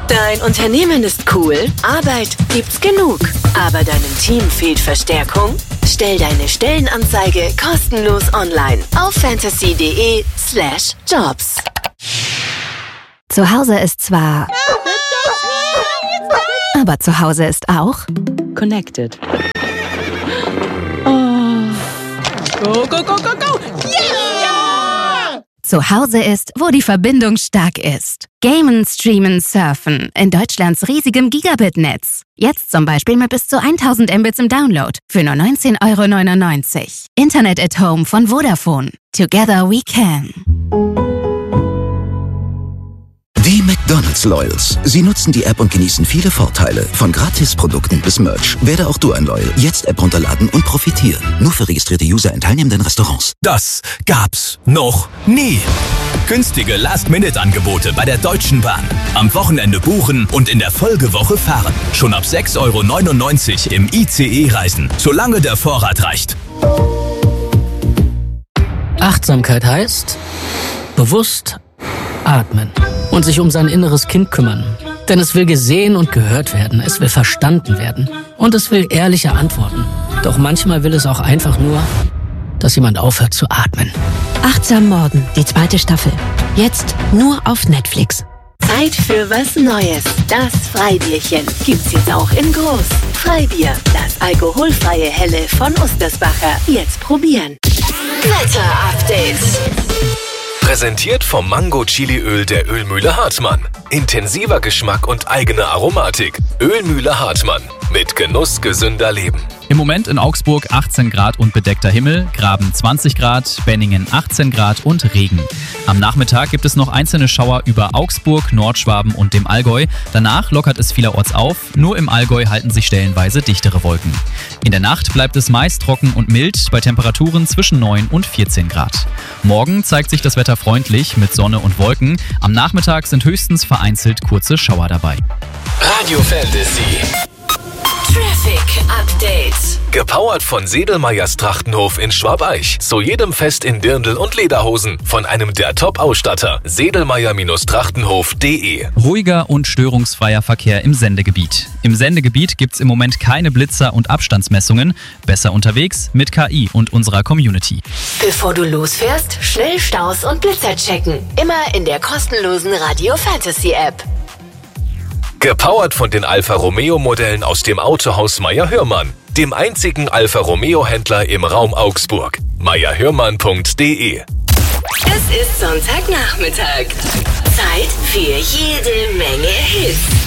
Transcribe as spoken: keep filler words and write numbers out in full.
Dein Unternehmen ist cool, Arbeit gibt's genug, aber deinem Team fehlt Verstärkung? Stell deine Stellenanzeige kostenlos online auf fantasy.de slash jobs. Zu Hause ist zwar... Aber zu Hause ist auch... Connected. Oh. Go, go, go, go, go! Yeah! Zu Hause ist, wo die Verbindung stark ist. Gamen, streamen, surfen in Deutschlands riesigem Gigabit-Netz. Jetzt zum Beispiel mit bis zu tausend Mbits im Download für nur neunzehn Euro neunundneunzig. Internet at Home von Vodafone. Together we can. Die McDonald's Loyals. Sie nutzen die App und genießen viele Vorteile. Von Gratisprodukten bis Merch. Werde auch du ein Loyal. Jetzt App runterladen und profitieren. Nur für registrierte User in teilnehmenden Restaurants. Das gab's noch nie. Günstige Last-Minute-Angebote bei der Deutschen Bahn. Am Wochenende buchen und in der Folgewoche fahren. Schon ab sechs Euro neunundneunzig im I C E reisen. Solange der Vorrat reicht. Achtsamkeit heißt bewusst atmen und sich um sein inneres Kind kümmern. Denn es will gesehen und gehört werden, es will verstanden werden und es will ehrliche Antworten. Doch manchmal will es auch einfach nur, dass jemand aufhört zu atmen. Achtsam Morden, die zweite Staffel. Jetzt nur auf Netflix. Zeit für was Neues. Das Freibierchen gibt's jetzt auch in groß. Freibier, das alkoholfreie Helle von Ostersbacher. Jetzt probieren. Wetter-Update. Präsentiert vom Mango-Chili-Öl der Ölmühle Hartmann. Intensiver Geschmack und eigene Aromatik. Ölmühle Hartmann. Mit Genuss gesünder Leben. Im Moment in Augsburg achtzehn Grad und bedeckter Himmel, Graben zwanzig Grad, Benningen achtzehn Grad und Regen. Am Nachmittag gibt es noch einzelne Schauer über Augsburg, Nordschwaben und dem Allgäu. Danach lockert es vielerorts auf, nur im Allgäu halten sich stellenweise dichtere Wolken. In der Nacht bleibt es meist trocken und mild, bei Temperaturen zwischen neun und vierzehn Grad. Morgen zeigt sich das Wetter freundlich mit Sonne und Wolken. Am Nachmittag sind höchstens vereinzelt kurze Schauer dabei. Radio Fantasy. Traffic Update. Gepowert von Sedelmeyers Trachtenhof in Schwabeich. Zu jedem Fest in Dirndl und Lederhosen. Von einem der Top-Ausstatter. Sedelmeyer Trachtenhof punkt de. Ruhiger und störungsfreier Verkehr im Sendegebiet. Im Sendegebiet gibt's im Moment keine Blitzer und Abstandsmessungen. Besser unterwegs mit K I und unserer Community. Bevor du losfährst, schnell Staus und Blitzer checken. Immer in der kostenlosen Radio Fantasy App. Gepowert von den Alfa Romeo Modellen aus dem Autohaus Meyer-Hörmann, dem einzigen Alfa Romeo Händler im Raum Augsburg. meyer hörmann punkt de. Es ist Sonntagnachmittag. Zeit für jede Menge Hits.